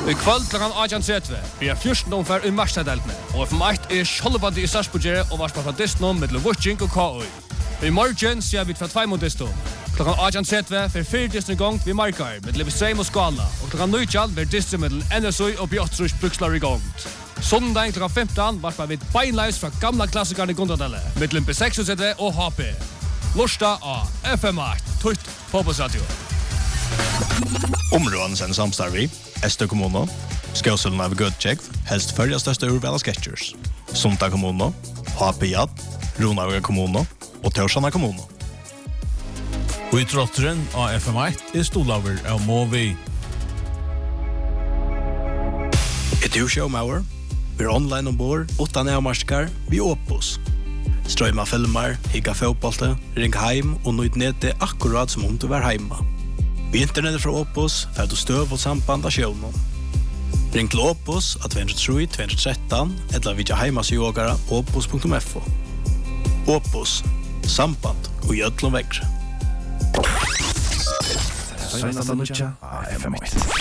I kvöld klokken 18:30 blir 14 omfær I Marstaddeltene, og FM1 Skjoldbandi I Sarpsborg og varspa fra Disney med Lovutjink og KOI. I morgen ser vi fra 2 mot Disney. Klokken 18:30 for 4 Disney gongt vi markar med Levisheim og Skala, og klokken 19 blir Disney med NSOI og Bjørtrus Brukslar I gongt. Sondag klokken 15 varspa vi beinleis fra gamla klassikerne I Gondadelle, med B6 og HP. Lorsta av FM8, Tutt Fotbollsradio. Områden sen samstarvi, Estö kommuno, Skjøselen av Gødtjekv, helst førja største urvala sketchers. Sumta kommuno, HP Jad, Ronavga kommuno og Tørsana kommuno. Og I trotteren av FM1 stolaver av Movi. Du showmauer, vi online ombord, 8 nærmarskar, vi Opus. Strøyma filmer, higga fotbollte, ring heim og nøyt nete akkurat som om du var heima. Vi internettet fra Opus får du støv og samband av sjøvnen. Ring til Opus av 203-213 eller vidja heimasjågara opus.fo. Opus, samband og gjødlom vekre. Søgnasta nødja av FM1.